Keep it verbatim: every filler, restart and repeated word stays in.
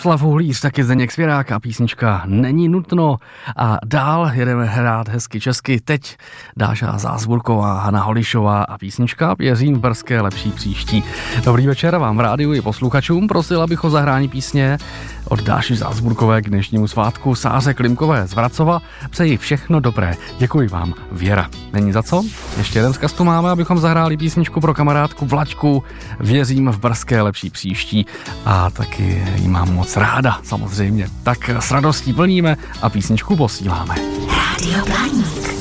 Jaroslav Uhlíř, taky Zdeněk Svěrák a písnička Není nutno. A dál jedeme hrát hezky česky. Teď Dáša Zázburková, Hana Holišová a písnička Věřím v brzké lepší příští. Dobrý večer vám v rádiu i posluchačům. Prosil, abych o zahrání písně od Dáši Zázburkové k dnešnímu svátku Sáře Klimkové z Vracova. Přeji všechno dobré. Děkuji vám, Věra. Není za co? Ještě jeden vzkaz tu máme, abychom zahráli písničku pro kamarádku Vlaďku Věřím v brzké lepší příští. A taky jí mám moc ráda, samozřejmě. Tak s radostí plníme a písničku posíláme. Rádio Blaník.